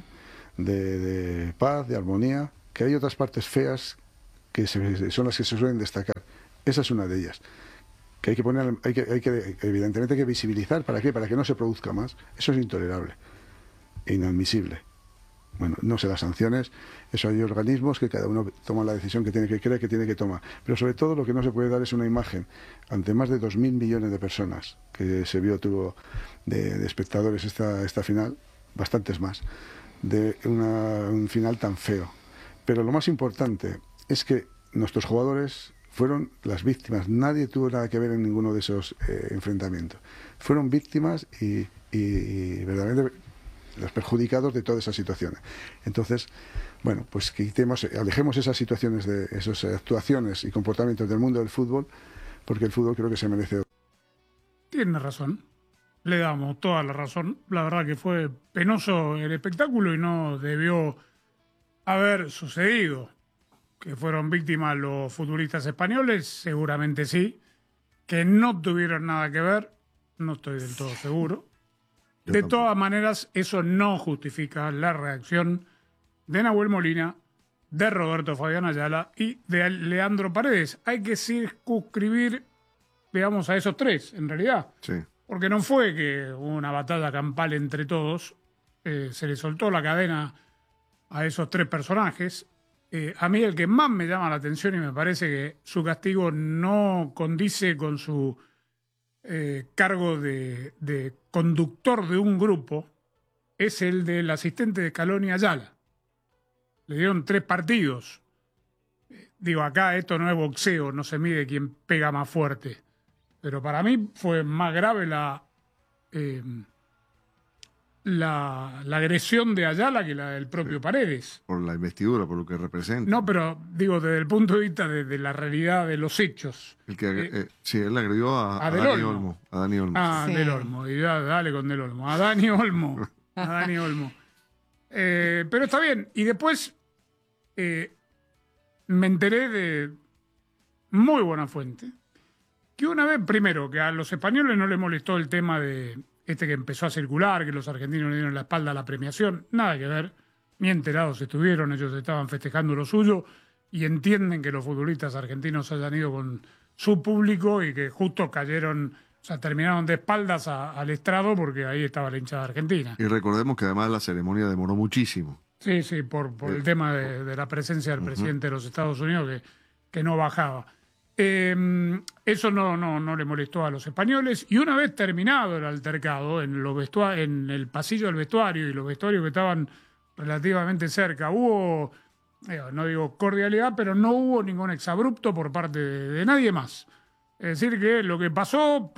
de paz, de armonía, que hay otras partes feas que son las que se suelen destacar. Esa es una de ellas. Que evidentemente hay que visibilizar. ¿Para qué? Para que no se produzca más. Eso es intolerable e inadmisible. Bueno, no sé las sanciones, eso hay organismos que cada uno toma la decisión que cree que tiene que tomar. Pero sobre todo lo que no se puede dar es una imagen ante más de 2.000 millones de personas que tuvo de espectadores esta final, bastantes más, de un final tan feo. Pero lo más importante es que nuestros jugadores fueron las víctimas. Nadie tuvo nada que ver en ninguno de esos enfrentamientos. Fueron víctimas y verdaderamente los perjudicados de todas esas situaciones. Entonces, bueno, pues alejemos esas situaciones, de esas actuaciones y comportamientos del mundo del fútbol, porque el fútbol creo que se merece. Tiene razón. Le damos toda la razón. La verdad que fue penoso el espectáculo y no debió haber sucedido. Que fueron víctimas los futbolistas españoles, seguramente sí. Que no tuvieron nada que ver, no estoy del todo seguro. De todas maneras, eso no justifica la reacción de Nahuel Molina, de Roberto Fabián Ayala y de Leandro Paredes. Hay que circunscribir, digamos, a esos tres, en realidad. Sí. Porque no fue que hubo una batalla campal entre todos. Se le soltó la cadena a esos tres personajes. A mí el que más me llama la atención y me parece que su castigo no condice con su cargo de conductor de un grupo es el del asistente de Scaloni, Ayala. Le dieron 3 partidos. Digo, acá esto no es boxeo, no se mide quién pega más fuerte. Pero para mí fue más grave la agresión de Ayala que la del propio Paredes. Por la investidura, por lo que representa. No, pero digo, desde el punto de vista de la realidad de los hechos. Sí, él agredió a Dani Olmo. A Dani Olmo. Sí. Del Olmo. Y dale con Del Olmo. A Dani Olmo. A Dani Olmo. Pero está bien. Y después me enteré de muy buena fuente que una vez, primero, que a los españoles no les molestó el tema de que empezó a circular, que los argentinos le dieron la espalda a la premiación, nada que ver, ni enterados estuvieron, ellos estaban festejando lo suyo y entienden que los futbolistas argentinos hayan ido con su público y que justo cayeron, o sea, terminaron de espaldas al estrado porque ahí estaba la hinchada argentina. Y recordemos que además la ceremonia demoró muchísimo. Sí, por el tema de la presencia del presidente de los Estados Unidos que no bajaba. Eso no le molestó a los españoles y una vez terminado el altercado en el pasillo del vestuario y los vestuarios que estaban relativamente cerca, hubo, no digo cordialidad, pero no hubo ningún exabrupto por parte de nadie más. Es decir, que lo que pasó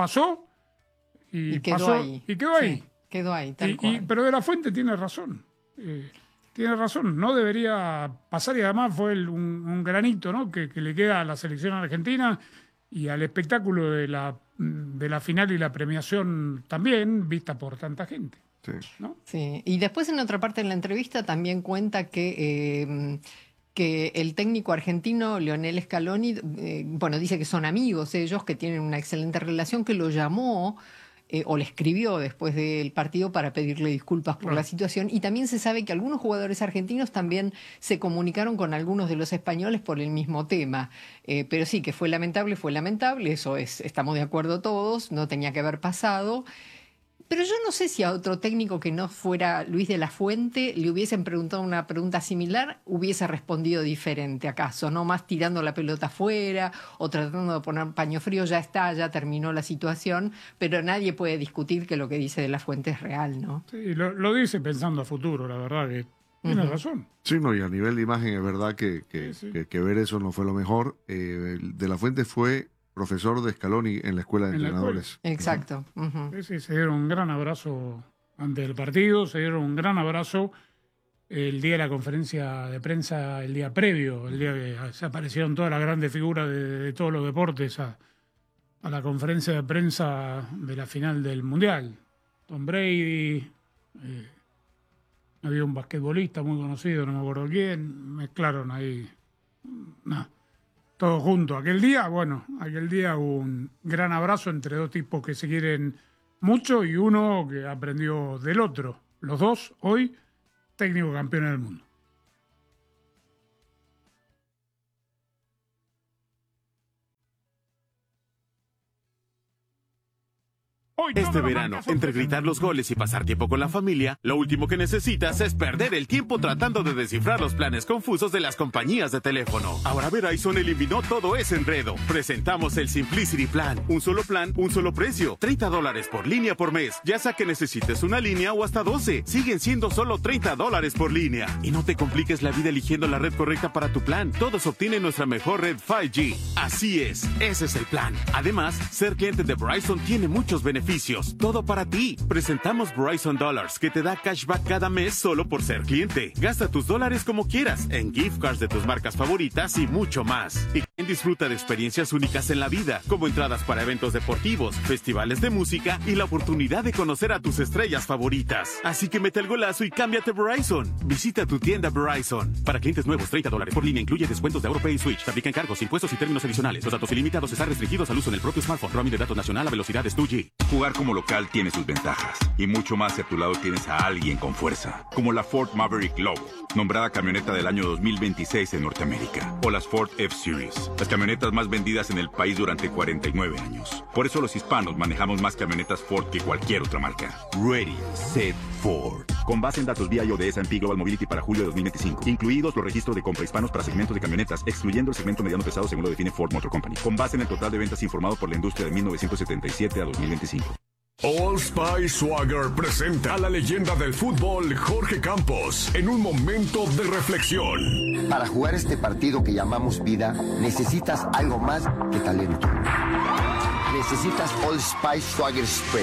y quedó pasó ahí. Y quedó ahí. Sí, quedó ahí, tal cual. Pero De la Fuente tiene razón. Tiene razón, no debería pasar y además fue un granito, ¿no? que le queda a la selección argentina y al espectáculo de la final y la premiación también, vista por tanta gente. Sí. ¿No? Sí. Y después en otra parte de la entrevista también cuenta que el técnico argentino, Lionel Scaloni, dice que son amigos ellos, que tienen una excelente relación, que lo llamó o le escribió después del partido para pedirle disculpas por la situación. Y también se sabe que algunos jugadores argentinos también se comunicaron con algunos de los españoles por el mismo tema. Pero sí, que fue lamentable, eso estamos de acuerdo todos, no tenía que haber pasado. Pero yo no sé si a otro técnico que no fuera Luis de la Fuente le hubiesen preguntado una pregunta similar, hubiese respondido diferente acaso, ¿no? Más tirando la pelota afuera o tratando de poner paño frío, ya terminó la situación, pero nadie puede discutir que lo que dice de la Fuente es real, ¿no? Sí, lo dice pensando a futuro, la verdad que tiene razón. Sí, no, y a nivel de imagen es verdad que ver eso no fue lo mejor. De la Fuente fue profesor de Scaloni en la escuela de entrenadores. Exacto. Sí, se dieron un gran abrazo antes del partido, se dieron un gran abrazo el día de la conferencia de prensa, el día previo, el día que se aparecieron todas las grandes figuras de todos los deportes a la conferencia de prensa de la final del Mundial. Tom Brady, había un basquetbolista muy conocido, no me acuerdo quién, mezclaron ahí. todos juntos. Aquel día hubo un gran abrazo entre dos tipos que se quieren mucho y uno que aprendió del otro. Los dos, hoy, técnicos campeones del mundo. Este verano, entre gritar los goles y pasar tiempo con la familia, lo último que necesitas es perder el tiempo tratando de descifrar los planes confusos de las compañías de teléfono. Ahora Verizon eliminó todo ese enredo. Presentamos el Simplicity Plan. Un solo plan, un solo precio. $30 por línea por mes. Ya sea que necesites una línea o hasta 12. Siguen siendo solo $30 por línea. Y no te compliques la vida eligiendo la red correcta para tu plan. Todos obtienen nuestra mejor red 5G. Así es, ese es el plan. Además, ser cliente de Verizon tiene muchos beneficios. Todo para ti. Presentamos Verizon Dollars, que te da cashback cada mes solo por ser cliente. Gasta tus dólares como quieras, en gift cards de tus marcas favoritas y mucho más. Y disfruta de experiencias únicas en la vida, como entradas para eventos deportivos, festivales de música y la oportunidad de conocer a tus estrellas favoritas. Así que mete el golazo y cámbiate Verizon. Visita tu tienda Verizon. Para clientes nuevos, $30 por línea incluye descuentos de AutoPay y Switch. Se aplican cargos, impuestos y términos adicionales. Los datos ilimitados están restringidos al uso en el propio smartphone. Roaming de datos nacional a velocidades 2G. Jugar como local tiene sus ventajas. Y mucho más si a tu lado tienes a alguien con fuerza. Como la Ford Maverick Lobo, nombrada camioneta del año 2026 en Norteamérica. O las Ford F-Series, las camionetas más vendidas en el país durante 49 años. Por eso los hispanos manejamos más camionetas Ford que cualquier otra marca. Ready, Set, Ford. Con base en datos VIO de S&P Global Mobility para julio de 2025. Incluidos los registros de compra hispanos para segmentos de camionetas, excluyendo el segmento mediano pesado según lo define Ford Motor Company. Con base en el total de ventas informado por la industria de 1977 a 2025. Old Spice Swagger presenta a la leyenda del fútbol Jorge Campos en un momento de reflexión. Para jugar este partido que llamamos vida, necesitas algo más que talento. Necesitas Old Spice Swagger Spray.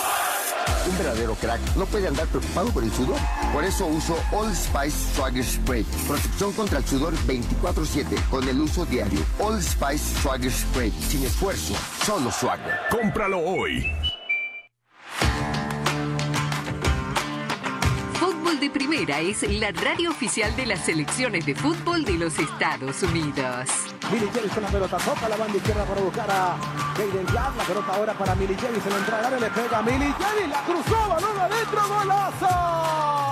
Un verdadero crack no puede andar preocupado por el sudor. Por eso uso Old Spice Swagger Spray. Protección contra el sudor 24/7 con el uso diario. Old Spice Swagger Spray. Sin esfuerzo, solo swagger. Cómpralo hoy. Fútbol de Primera es la radio oficial de las selecciones de fútbol de los Estados Unidos. Millie James con la pelota, toca la banda izquierda para buscar a Jaden Yard. La pelota ahora para Millie James, en la entrada le pega a Millie James, la cruzó, balón adentro, golazo.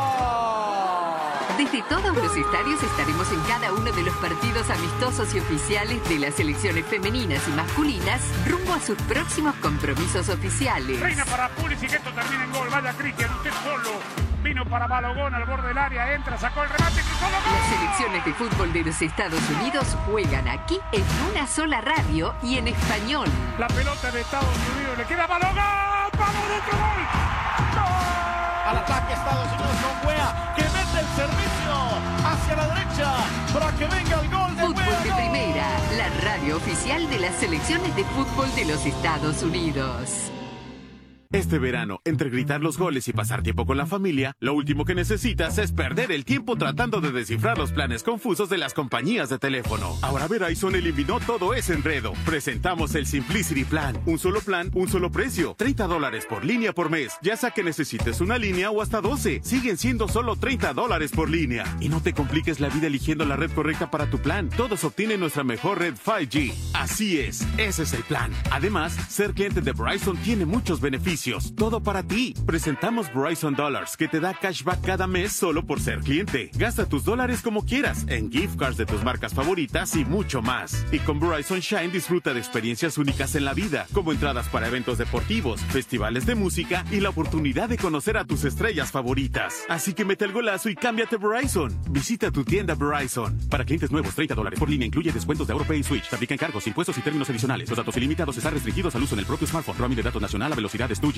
Desde todos los estadios estaremos en cada uno de los partidos amistosos y oficiales de las selecciones femeninas y masculinas rumbo a sus próximos compromisos oficiales. Reina para Pulisic, que esto termina en gol. Vaya Cristian, usted solo. Vino para Balogón al borde del área, entra, sacó el remate, cruzó el gol. Las selecciones de fútbol de los Estados Unidos juegan aquí en una sola radio y en español. La pelota de Estados Unidos le queda a Balogón. ¡Vamos dentro, gol! ¡Gol! Al ataque Estados Unidos con Wea, que mete el servicio hacia la derecha para que venga el gol de Fútbol Wea. de Primera, la radio oficial de las selecciones de fútbol de los Estados Unidos. Este verano, entre gritar los goles y pasar tiempo con la familia, lo último que necesitas es perder el tiempo tratando de descifrar los planes confusos de las compañías de teléfono. Ahora Verizon eliminó todo ese enredo. Presentamos el Simplicity Plan. Un solo plan, un solo precio. $30 por línea por mes. Ya sea que necesites una línea o hasta 12. Siguen siendo solo $30 por línea. Y no te compliques la vida eligiendo la red correcta para tu plan. Todos obtienen nuestra mejor red 5G. Así es, ese es el plan. Además, ser cliente de Verizon tiene muchos beneficios. Todo para ti. Presentamos Verizon Dollars, que te da cashback cada mes solo por ser cliente. Gasta tus dólares como quieras, en gift cards de tus marcas favoritas y mucho más. Y con Verizon Shine disfruta de experiencias únicas en la vida, como entradas para eventos deportivos, festivales de música y la oportunidad de conocer a tus estrellas favoritas. Así que mete el golazo y cámbiate Verizon. Visita tu tienda Verizon. Para clientes nuevos, $30 por línea incluye descuentos de AutoPay y Switch. Se aplican cargos, impuestos y términos adicionales. Los datos ilimitados están restringidos al uso en el propio smartphone. Roaming de datos nacional a velocidades 2G.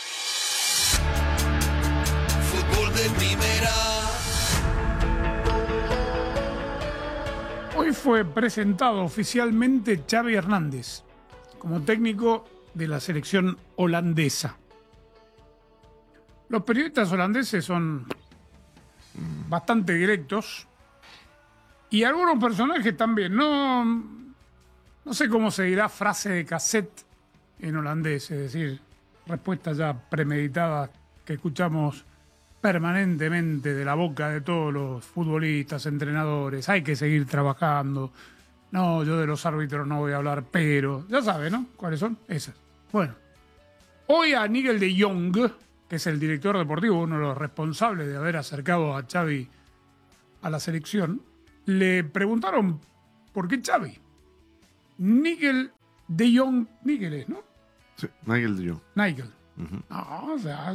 Fútbol de Primera. Hoy fue presentado oficialmente Xavi Hernández como técnico de la selección holandesa. Los periodistas holandeses son bastante directos y algunos personajes también. No sé cómo se dirá frase de cassette en holandés, es decir, respuestas ya premeditadas que escuchamos permanentemente de la boca de todos los futbolistas, entrenadores. Hay que seguir trabajando, No, yo de los árbitros no voy a hablar, pero ya sabe, ¿no? ¿Cuáles son? Esas. Bueno, hoy a Nigel de Jong, que es el director deportivo, uno de los responsables de haber acercado a Xavi a la selección, le preguntaron por qué Xavi. Nigel de Jong, Nigel es, ¿no? Sí, Nigel de Jong. Nigel. O sea,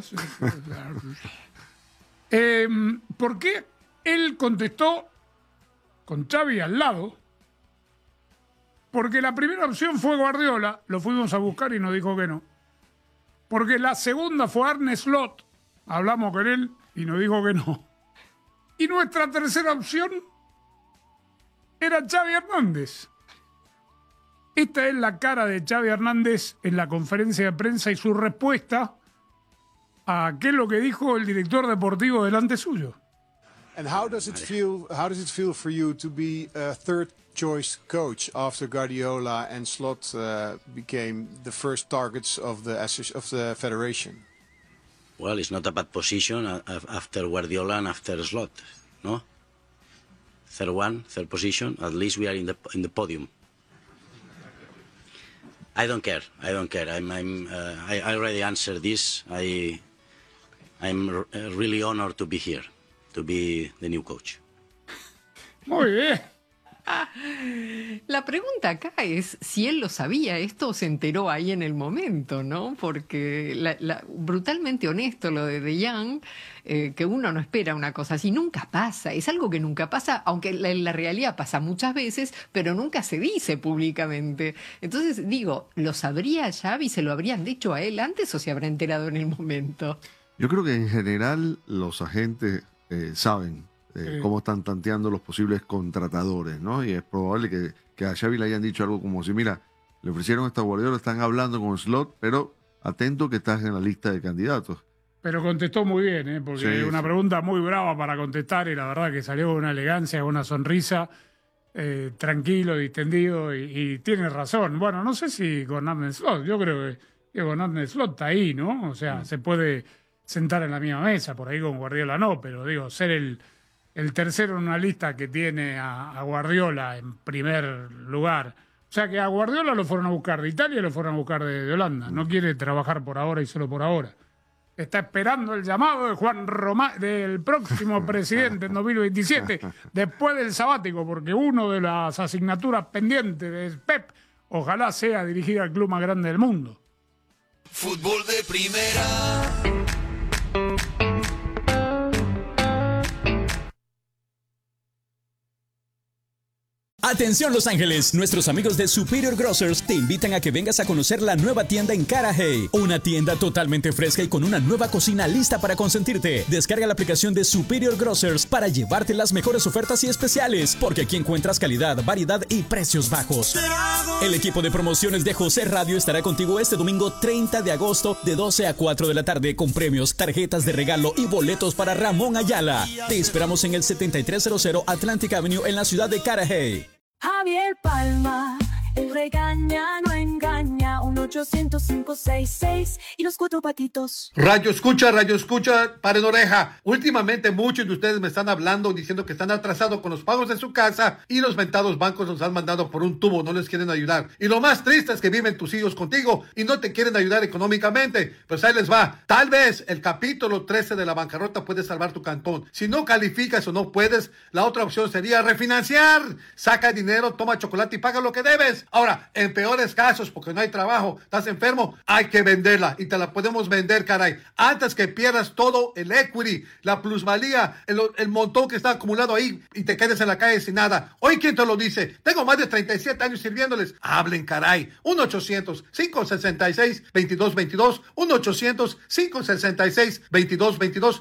¿por qué él contestó con Xavi al lado? Porque la primera opción fue Guardiola, lo fuimos a buscar y nos dijo que no. Porque la segunda fue Arne Slot, hablamos con él y nos dijo que no. Y nuestra tercera opción era Xavi Hernández. Esta es la cara de Xavi Hernández en la conferencia de prensa y su respuesta a qué es lo que dijo el director deportivo delante suyo. And how does it feel for you to be a third choice coach after Guardiola and Slot became the first targets of the federation? Well, it's not a bad position after Guardiola and after Slot, no? Third position. At least we are in the podium. I don't care. I already answered this. I'm really honored to be here, to be the new coach. Muy bien. La pregunta acá es si él lo sabía esto o se enteró ahí en el momento, ¿no? Porque brutalmente honesto lo de Jong, que uno no espera una cosa así, nunca pasa, es algo que nunca pasa, aunque en la realidad pasa muchas veces, pero nunca se dice públicamente. Entonces digo, ¿lo sabría Xavi? ¿Se lo habrían dicho a él antes o se habrá enterado en el momento? Yo creo que en general los agentes saben cómo están tanteando los posibles contratadores, ¿no? Y es probable que a Xavi le hayan dicho algo como si, mira, le ofrecieron esta Guardiola, están hablando con Slot, pero atento que estás en la lista de candidatos. Pero contestó muy bien, porque una pregunta muy brava para contestar y la verdad que salió con una elegancia, con una sonrisa, tranquilo, distendido y tiene razón. Bueno, no sé si con Arne Slot, yo creo que con Arne Slot está ahí, ¿no? O sea, se puede sentar en la misma mesa, por ahí con Guardiola no, pero digo, ser el tercero en una lista que tiene a Guardiola en primer lugar. O sea que a Guardiola lo fueron a buscar de Italia y lo fueron a buscar de Holanda. No quiere trabajar por ahora y solo por ahora. Está esperando el llamado de Juan Román, del próximo presidente en 2027, después del sabático, porque uno de las asignaturas pendientes de Pep, ojalá sea dirigir al club más grande del mundo. Fútbol de primera. Atención Los Ángeles, nuestros amigos de Superior Grocers te invitan a que vengas a conocer la nueva tienda en Carajay, una tienda totalmente fresca y con una nueva cocina lista para consentirte. Descarga la aplicación de Superior Grocers para llevarte las mejores ofertas y especiales, porque aquí encuentras calidad, variedad y precios bajos. El equipo de promociones de José Radio estará contigo este domingo 30 de agosto de 12 a 4 de la tarde con premios, tarjetas de regalo y boletos para Ramón Ayala. Te esperamos en el 7300 Atlantic Avenue en la ciudad de Carajay. Javier Palma, el regaña, no engaña, 1-800-566 y los cuatro patitos. Radio escucha, paren oreja. Últimamente muchos de ustedes me están hablando diciendo que están atrasados con los pagos de su casa y los mentados bancos los han mandado por un tubo, no les quieren ayudar. Y lo más triste es que viven tus hijos contigo y no te quieren ayudar económicamente. Pues ahí les va. Tal vez el capítulo 13 de la bancarrota puede salvar tu cantón. Si no calificas o no puedes, la otra opción sería refinanciar. Saca dinero, toma chocolate y paga lo que debes. Ahora, en peores casos, porque no hay trabajo, estás enfermo, hay que venderla y te la podemos vender, caray. Antes que pierdas todo el equity, la plusvalía, el montón que está acumulado ahí y te quedes en la calle sin nada. Hoy, ¿quién te lo dice? Tengo más de 37 años sirviéndoles. Hablen, caray. 1-800-566-2222. 1-800-566-2222.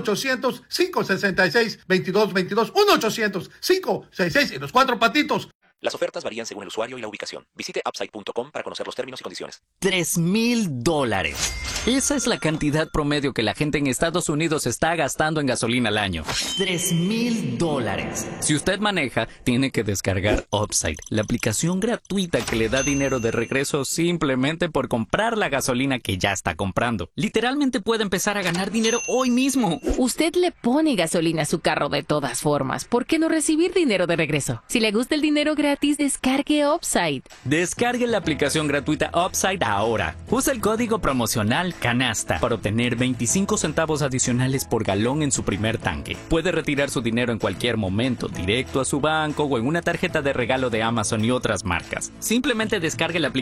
1-800-566-2222. 1-800-566 y los cuatro patitos. Las ofertas varían según el usuario y la ubicación. Visite Upside.com para conocer los términos y condiciones. $3,000. Esa es la cantidad promedio que la gente en Estados Unidos está gastando en gasolina al año. $3,000. Si usted maneja, tiene que descargar Upside, la aplicación gratuita que le da dinero de regreso simplemente por comprar la gasolina que ya está comprando. Literalmente puede empezar a ganar dinero hoy mismo. Usted le pone gasolina a su carro de todas formas. ¿Por qué no recibir dinero de regreso? Si le gusta el dinero gratis, gratis, descargue Upside. Descargue la aplicación gratuita Upside ahora. Usa el código promocional CANASTA para obtener 25 centavos adicionales por galón en su primer tanque. Puede retirar su dinero en cualquier momento, directo a su banco o en una tarjeta de regalo de Amazon y otras marcas. Simplemente descargue la aplicación